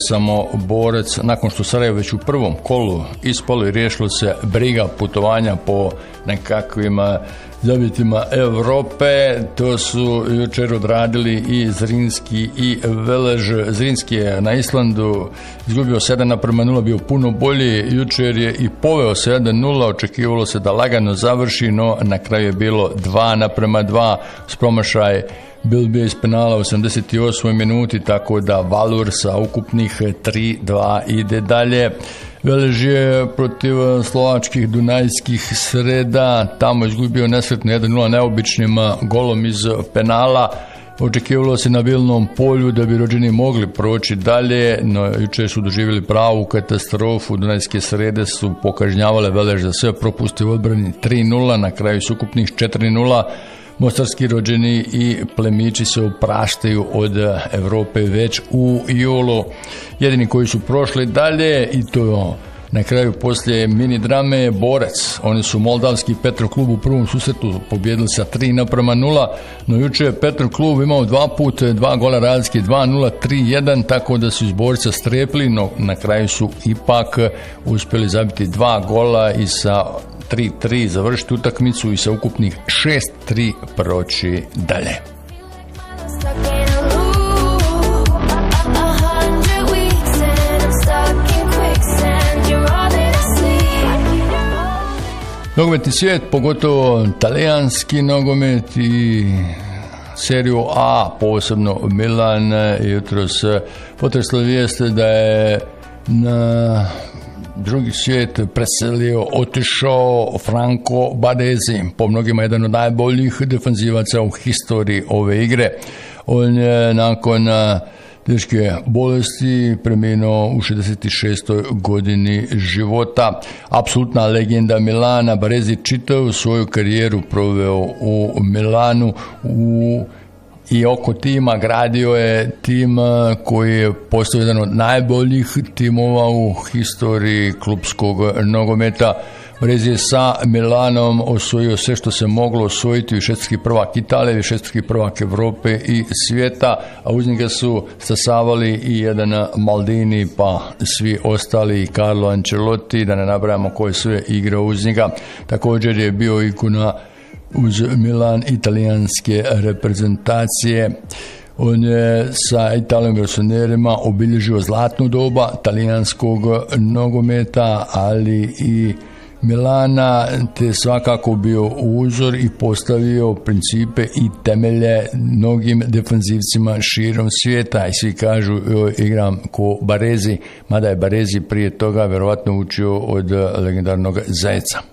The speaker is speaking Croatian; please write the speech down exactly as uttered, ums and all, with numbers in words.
Samo Borac, nakon što Sarajevo već u prvom kolu ispalo i riješilo se briga putovanja po nekakvim zabitima Europe, to su jučer odradili i Zrinski i Velež. Zrinski je na Islandu izgubio sedam naprema nula, bio puno bolji, jučer je i poveo sedam nula, očekivalo se da lagano završi, no na kraju je bilo dva naprema dva s promašaj Bilbija iz penala u osamdeset osmoj minuti, tako da Valur sa ukupnih tri dva ide dalje. Velež je protiv slovačkih dunajskih Sreda tamo izgubio nesretno jedan nula neobičnim golom iz penala. Očekivalo se na Vilnom polju da bi Rođeni mogli proći dalje, no jučer su doživjeli pravu katastrofu. Dunajske Srede su pokažnjavale Velež za sve propuste u odbrani tri nula, na kraju su ukupnih četiri nula. Mostarski Rođeni i plemići se opraštaju od Europe već u julu. Jedini koji su prošli dalje, i to na kraju poslije mini drame, Borac. Oni su moldavski Petrov klub u prvom susretu pobjedili sa tri naprema nula, no juče je Petrov klub imao dva puta dva gola razlike, dva nula, tri jedan, tako da su iz Borca strepli, no na kraju su ipak uspjeli zabiti dva gola i sa tri tri završiti utakmicu i sa ukupnih šest tri proći dalje. Nogometni svijet, pogotovo talijanski nogomet i seriju A, posebno Milan, jutros potresla vijest da je na drugi svijet preselio, otišao Franco Baresi, po mnogima jedan od najboljih defanzivaca u historiji ove igre. On je nakon teške bolesti preminuo u šezdeset šestoj godini života. Apsolutna legenda Milana, Baresi čitavu svoju karijeru proveo u Milanu, u i oko tima gradio je tim koji je postao jedan od najboljih timova u historiji klubskog nogometa. Baresi je sa Milanom osvojio sve što se moglo osvojiti, višestruki prvak Italije, višestruki prvak Europe i svijeta, a uz njega su stasavali i jedan Maldini, pa svi ostali, Carlo Ancelotti, da ne nabrajamo koje sve igrao uz njega. Također je bio ikona uz Milan italijanske reprezentacije. On je sa Italijom rosonerima obilježio zlatnu doba talijanskog nogometa, ali i Milana, te svakako bio uzor i postavio principe i temelje mnogim defanzivcima širom svijeta. I svi kažu, joj, igram ko Baresi, mada je Baresi prije toga vjerovatno učio od legendarnog Zajeca.